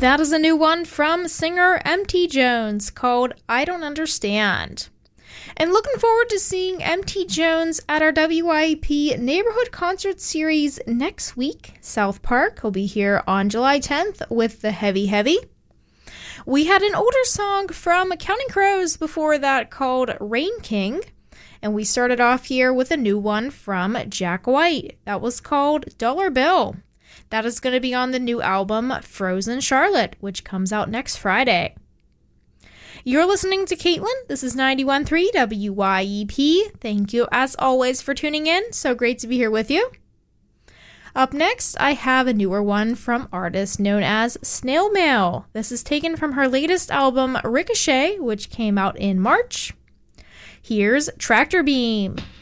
That is a new one from singer MT Jones called I Don't Understand. And looking forward to seeing MT Jones at our WYEP Neighborhood Concert Series next week. South Park will be here on July 10th with the Heavy Heavy. We had an older song from Counting Crows before that called Rain King. And we started off here with a new one from Jack White. That was called Dollar Bill. That is going to be on the new album Frozen Charlotte, which comes out next Friday. You're listening to Caitlin. This is 91.3 WYEP. Thank you, as always, for tuning in. So great to be here with you. Up next, I have a newer one from artist known as Snail Mail. This is taken from her latest album, Ricochet, which came out in March. Here's Tractor Beam.